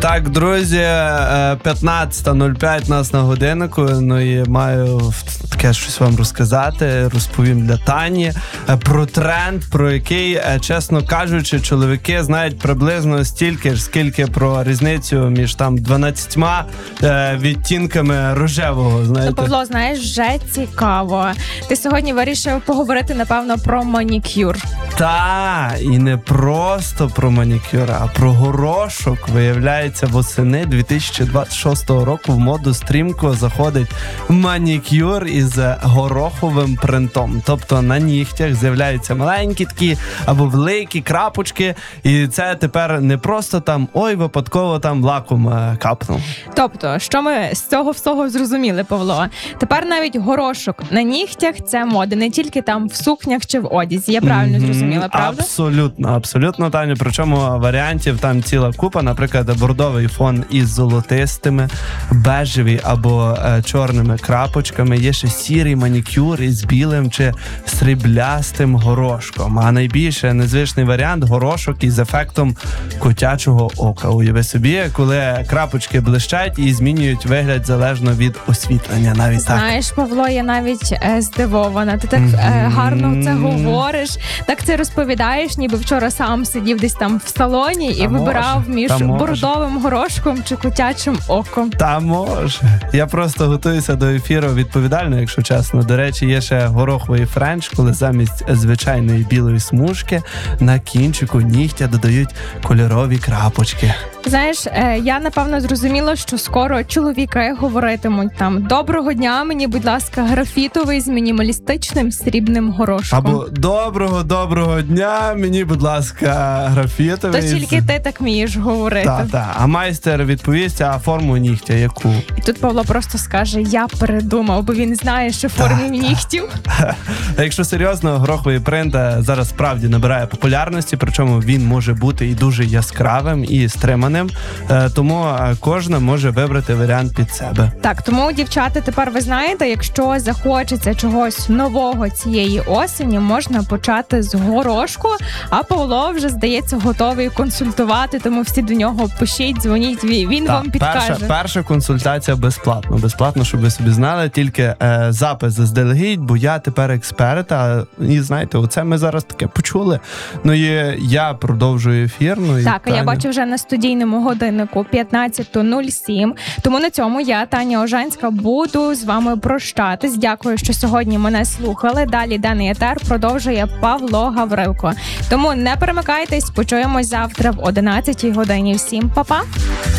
Так, друзі, 15:05 нас на годиннику, ну і маю таке щось вам розказати, розповім для Тані про тренд, про який, чесно кажучи, чоловіки знають приблизно стільки ж, скільки про різницю між там 12 відтінками рожевого, знаєте. Ну, Павло, знаєш, вже цікаво. Ти сьогодні вирішив поговорити, напевно, про манікюр. Та, і не просто про манікюр, а про горошок. Виявляється, восени 2026 року в моду стрімко заходить манікюр із гороховим принтом. Тобто на нігтях з'являються маленькі такі або великі крапочки, і це тепер не просто там, ой, випадково там лаком капнув. Тобто, що ми з цього всього зрозуміли, Павло? Тепер навіть горошок на нігтях – це мода, не тільки там в сукнях чи в одязі. Я правильно зрозуміла, правда? Абсолютно, Таню. Причому варіантів там ціла купа. Наприклад, бордовий фон із золотистими, бежеві або чорними крапочками. Є ще сірий манікюр із білим чи сріблястим горошком. А найбільше незвичний варіант – горошок із ефектом котячого ока. Уяви собі, коли крапочки блищать і змінюють вигляд залежно від освітлення. Навіть Знаєш, так. Павло, я навіть здивована. Ти так гарно це говориш, так це розповідаєш, ніби вчора сам сидів десь там в салоні і вибирав між бордовим горошком чи котячим оком. Та може. Я просто готуюся до ефіру відповідально, якщо чесно. До речі, є ще гороховий френч, коли замість звичайної білої смужки на кінчику нігтя додають кольорові крапочки. Знаєш, я напевно зрозуміла, що скоро чоловіки говоритимуть там: доброго дня, мені, будь ласка, графітовий з мінімалістичним срібним горошком. Або доброго дня, мені, будь ласка, графітовий. То тільки ти так вмієш говорити. Так. А майстер відповість, а форму нігтя яку? І тут Павло просто скаже: я передумав, бо він знає, що формі нігтів. А якщо серйозно, гороховий принт зараз справді набирає популярності, причому він може бути і дуже яскравим, і стриманим. Тому кожна може вибрати варіант під себе. Так, тому, дівчата, тепер ви знаєте, якщо захочеться чогось нового цієї осені, можна почати з горошку, а Павло вже, здається, готовий консультувати, тому всі до нього пишіть, дзвоніть, він вам підкаже. Перша консультація безплатно, щоб ви собі знали, тільки запис заздалегідь, бо я тепер експерт, і знаєте, оце ми зараз таке почули. Ну і я продовжую ефір. Так, а я бачу вже на студійному годиннику 15:07. Тому на цьому я, Таня Ожанська, буду з вами прощатись. Дякую, що сьогодні мене слухали. Далі даний етер продовжує Павло Гаврилко. Тому не перемикайтесь, почуємось завтра в 11:00 годині. Всім па-па!